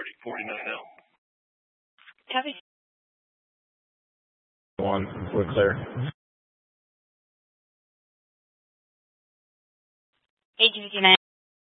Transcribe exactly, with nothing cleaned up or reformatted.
thirty forty-nine L. Copy. One, we're clear. eight fifty-nine.